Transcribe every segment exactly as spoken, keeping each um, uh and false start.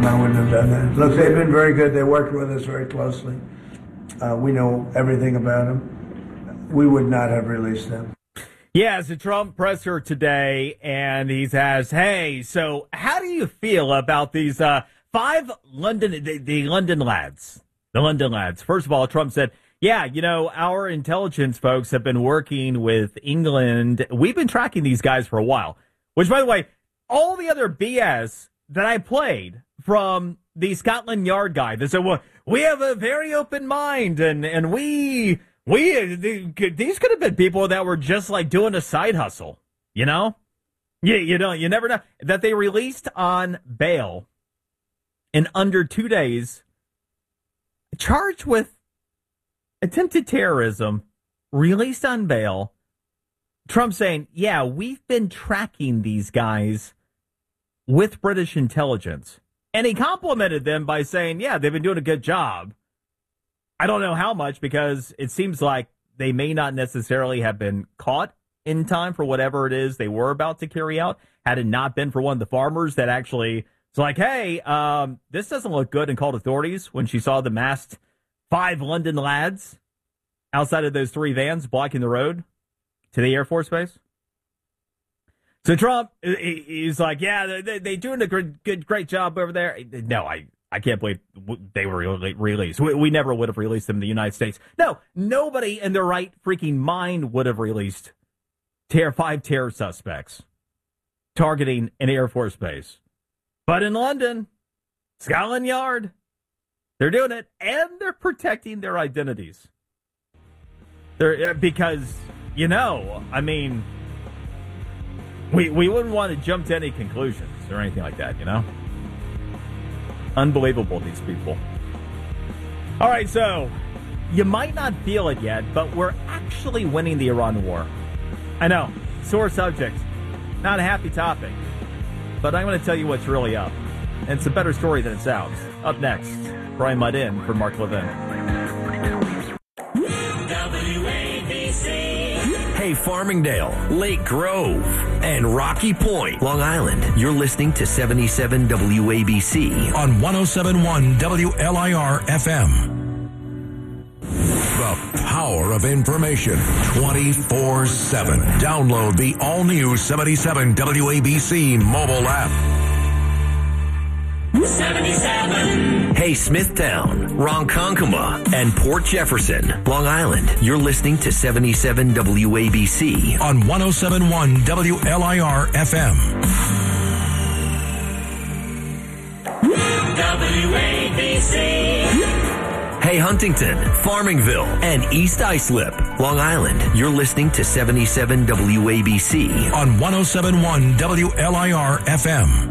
them, I wouldn't have done that. Look, they've been very good. They worked with us very closely. Uh, we know everything about them. We would not have released them. Yeah, it's a Trump presser today, and he says, hey, so how do you feel about these uh, five London, the, the London lads? The London lads. First of all, Trump said, yeah, you know, our intelligence folks have been working with England. We've been tracking these guys for a while, which, by the way, all the other B S that I played from the Scotland Yard guy that said, well, we have a very open mind, and, and we... We these could have been people that were just like doing a side hustle, you know? You, you know, you never know. That they released on bail in under two days, charged with attempted terrorism, released on bail. Trump saying, yeah, we've been tracking these guys with British intelligence. And he complimented them by saying, yeah, they've been doing a good job. I don't know how much, because it seems like they may not necessarily have been caught in time for whatever it is they were about to carry out, had it not been for one of the farmers that actually was like, hey, um, this doesn't look good, and called authorities when she saw the masked five London lads outside of those three vans blocking the road to the Air Force Base. So Trump, he's like, yeah, they, they doing a good, good, great job over there. No, I... I can't believe they were released. We, we never would have released them in the United States. No, nobody in their right freaking mind would have released ter- five terror suspects targeting an Air Force base. But in London, Scotland Yard, they're doing it, and they're protecting their identities. They're, because, you know, I mean, we, we wouldn't want to jump to any conclusions or anything like that, you know? Unbelievable, these people. All right, so you might not feel it yet, but we're actually winning the Iran war. I know, sore subject, not a happy topic, but I'm going to tell you what's really up. And it's a better story than it sounds. Up next, Brian Mudd in for Mark Levin. W A B C. Hey, Farmingdale, Lake Grove, and Rocky Point, Long Island. You're listening to seventy-seven W A B C on one oh seven point one W L I R F M. The power of information twenty-four seven. Download the all-new seventy-seven W A B C mobile app. seventy-seven. Hey, Smithtown, Ronkonkoma, and Port Jefferson, Long Island. You're listening to seventy-seven W A B C on one oh seven point one W L I R F M. W A B C. Hey, Huntington, Farmingville, and East Islip, Long Island. You're listening to seventy-seven W A B C on one oh seven point one W L I R F M.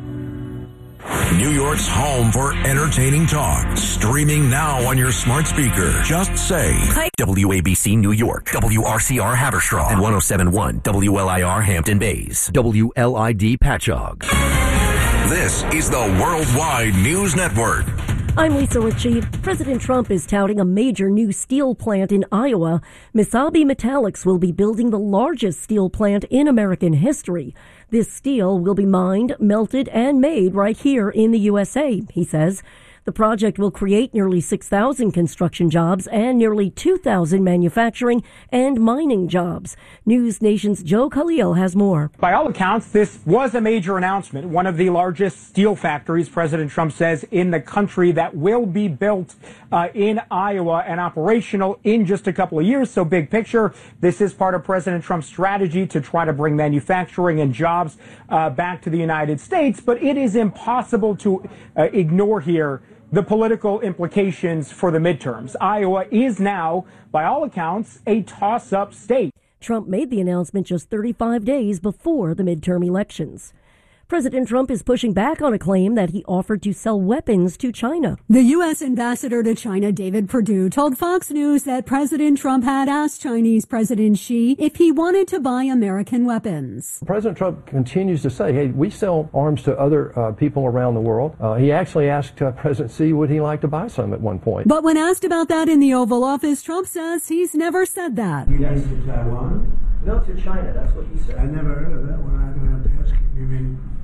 New York's home for entertaining talk. Streaming now on your smart speaker. Just say W A B C New York, W R C R Haverstraw, and one oh seven point one W L I R Hampton Bays, W L I D Patchogue. This is the Worldwide News Network. I'm Lisa Ritchie. President Trump is touting a major new steel plant in Iowa. Misabi Metallics will be building the largest steel plant in American history. This steel will be mined, melted, and made right here in the U S A, he says. The project will create nearly six thousand construction jobs and nearly two thousand manufacturing and mining jobs. News Nation's Joe Khalil has more. By all accounts, this was a major announcement. One of the largest steel factories, President Trump says, in the country that will be built uh, in Iowa and operational in just a couple of years. So big picture, this is part of President Trump's strategy to try to bring manufacturing and jobs uh, back to the United States. But it is impossible to uh, ignore here the political implications for the midterms. Iowa is now, by all accounts, a toss-up state. Trump made the announcement just thirty-five days before the midterm elections. President Trump is pushing back on a claim that he offered to sell weapons to China. The U S ambassador to China, David Perdue, told Fox News that President Trump had asked Chinese President Xi if he wanted to buy American weapons. President Trump continues to say, hey, we sell arms to other uh, people around the world. Uh, he actually asked uh, President Xi would he like to buy some at one point. But when asked about that in the Oval Office, Trump says he's never said that. You guys to Taiwan? No, to China. That's what he said. I never heard of that one. I'm going to have to ask him. You mean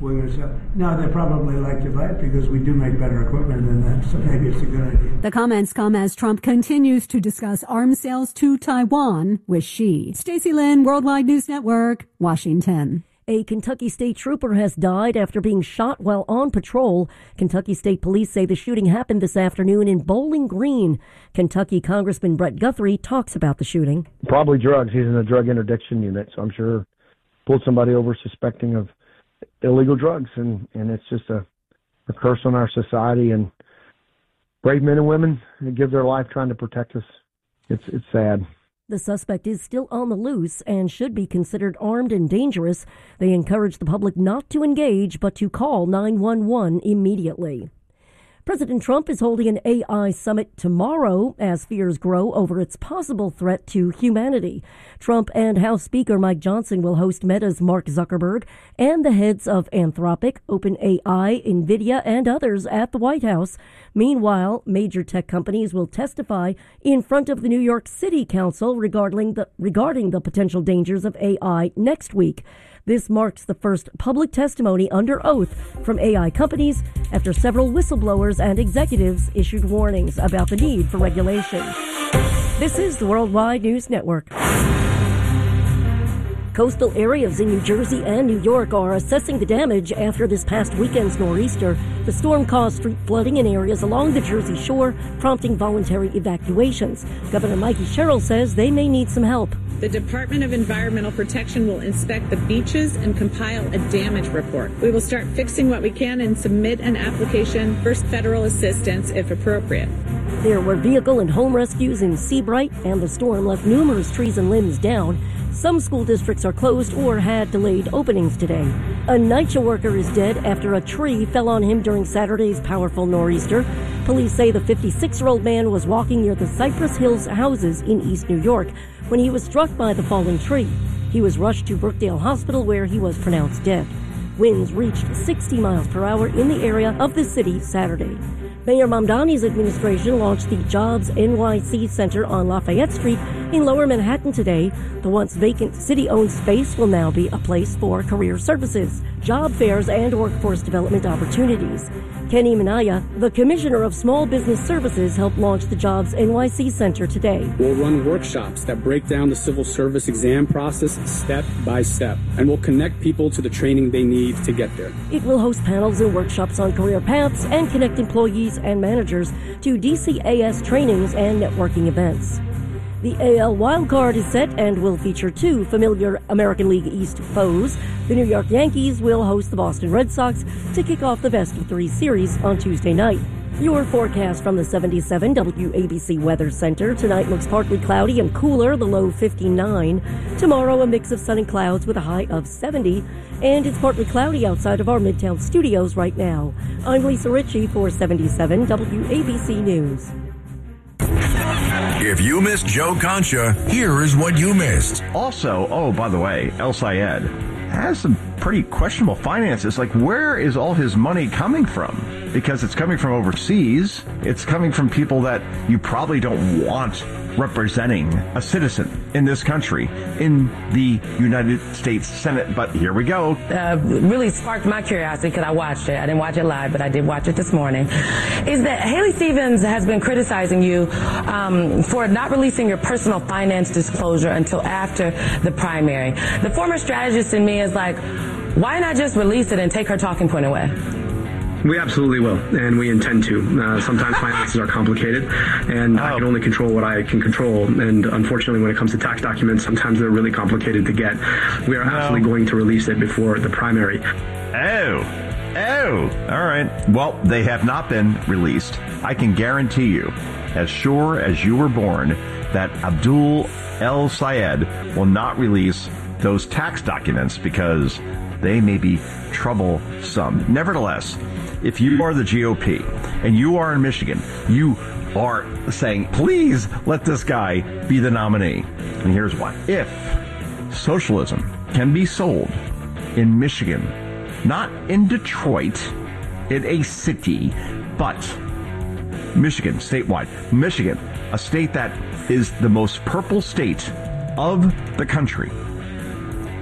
we're going to sell. Now, they probably like to buy it because we do make better equipment than that, so maybe it's a good idea. The comments come as Trump continues to discuss arms sales to Taiwan with Xi. Stacey Lynn, Worldwide News Network, Washington. A Kentucky state trooper has died after being shot while on patrol. Kentucky State Police say the shooting happened this afternoon in Bowling Green. Kentucky Congressman Brett Guthrie talks about the shooting. Probably drugs. He's in the drug interdiction unit, so I'm sure pulled somebody over suspecting of illegal drugs, and, and it's just a, a curse on our society. And brave men and women that give their life trying to protect us. It's it's sad. The suspect is still on the loose and should be considered armed and dangerous. They encourage the public not to engage, but to call nine one one immediately. President Trump is holding an A I summit tomorrow as fears grow over its possible threat to humanity. Trump and House Speaker Mike Johnson will host Meta's Mark Zuckerberg and the heads of Anthropic, OpenAI, NVIDIA, and others at the White House. Meanwhile, major tech companies will testify in front of the New York City Council regarding the, regarding the potential dangers of A I next week. This marks the first public testimony under oath from A I companies after several whistleblowers and executives issued warnings about the need for regulation. This is the Worldwide News Network. Coastal areas in New Jersey and New York are assessing the damage after this past weekend's nor'easter. The storm caused street flooding in areas along the Jersey shore, prompting voluntary evacuations. Governor Mikey Sherrill says they may need some help. The Department of Environmental Protection will inspect the beaches and compile a damage report. We will start fixing what we can and submit an application for federal assistance if appropriate. There were vehicle and home rescues in Seabright, and the storm left numerous trees and limbs down. Some school districts are closed or had delayed openings today. A NYCHA worker is dead after a tree fell on him during Saturday's powerful nor'easter. Police say the fifty-six-year-old man was walking near the Cypress Hills houses in East New York when he was struck by the falling tree. He was rushed to Brookdale Hospital where he was pronounced dead. Winds reached sixty miles per hour in the area of the city Saturday. Mayor Mamdani's administration launched the Jobs N Y C Center on Lafayette Street in Lower Manhattan today. The once vacant city-owned space will now be a place for career services, job fairs, and workforce development opportunities. Kenny Minaya, the Commissioner of Small Business Services, helped launch the Jobs N Y C Center today. We'll run workshops that break down the civil service exam process step by step, and we'll connect people to the training they need to get there. It will host panels and workshops on career paths and connect employees and managers to D C A S trainings and networking events. The A L wildcard is set and will feature two familiar American League East foes. The New York Yankees will host the Boston Red Sox to kick off the best of three series on Tuesday night. Your forecast from the seventy-seven W A B C Weather Center. Tonight looks partly cloudy and cooler, the low fifty-nine. Tomorrow, a mix of sun and clouds with a high of seventy. And it's partly cloudy outside of our Midtown studios right now. I'm Lisa Ritchie for seventy-seven W A B C News. If you missed Joe Concha, here is what you missed. Also, oh, by the way, El Sayed has some pretty questionable finances. Like, where is all his money coming from? Because it's coming from overseas. It's coming from people that you probably don't want representing a citizen in this country in the United States Senate. But here we go. Uh, really sparked my curiosity because I watched it. I didn't watch it live, but I did watch it this morning. Is that Haley Stevens has been criticizing you um, for not releasing your personal finance disclosure until after the primary. The former strategist in me is like, why not just release it and take her talking point away? We absolutely will, and we intend to. Uh, sometimes finances are complicated, and oh. I can only control what I can control. And unfortunately, when it comes to tax documents, sometimes they're really complicated to get. We are no. absolutely going to release it before the primary. Oh, oh, all right. Well, they have not been released. I can guarantee you, as sure as you were born, that Abdul El Sayed will not release those tax documents because they may be troublesome. Nevertheless, if you are the G O P and you are in Michigan, you are saying, please let this guy be the nominee. And here's why. If socialism can be sold in Michigan, not in Detroit, in a city, but Michigan, statewide, Michigan, a state that is the most purple state of the country,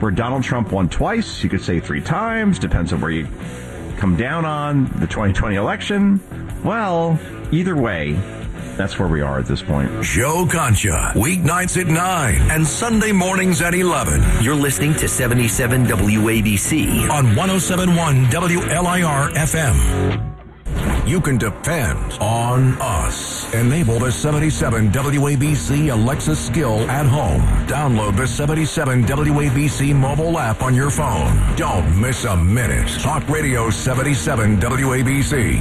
where Donald Trump won twice. You could say three times, depends on where you come down on the twenty twenty election. Well, either way, that's where we are at this point. Joe Concha, weeknights at nine and Sunday mornings at eleven. You're listening to seventy-seven W A B C on one oh seven point one W L I R F M. You can depend on us. Enable the seventy-seven W A B C Alexa skill at home. Download the seventy-seven W A B C mobile app on your phone. Don't miss a minute. Talk Radio seventy-seven W A B C.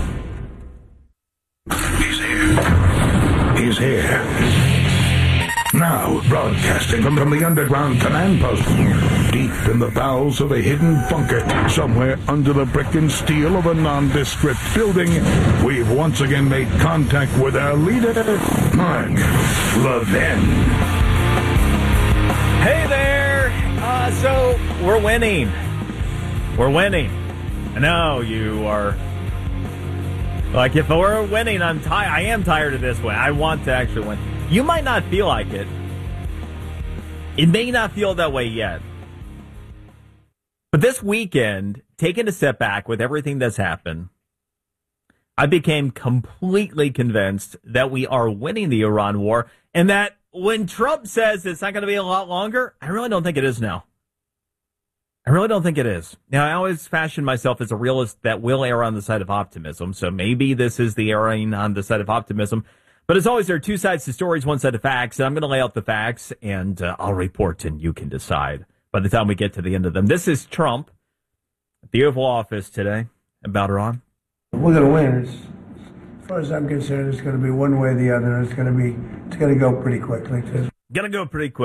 He's here. He's here. Now, broadcasting from, from the underground command post, deep in the bowels of a hidden bunker, somewhere under the brick and steel of a nondescript building, we've once again made contact with our leader, Mark Levin. Hey there! Uh, so, we're winning. We're winning. I know you are... Like, if we're winning, I'm tired. I am tired of this way. I want to actually win. You might not feel like it. It may not feel that way yet. But this weekend, taking a step back with everything that's happened, I became completely convinced that we are winning the Iran war, and that when Trump says it's not going to be a lot longer, I really don't think it is now. I really don't think it is. Now, I always fashion myself as a realist that will err on the side of optimism, so maybe this is the erring on the side of optimism. But as always, there are two sides to stories, one side of facts. And I'm going to lay out the facts, and uh, I'll report, and you can decide by the time we get to the end of them. This is Trump at the Oval Office today about Iran. We're going to win. It's, as far as I'm concerned, it's going to be one way or the other. It's going to be, it's going to go pretty quickly, too. Going to go pretty quick.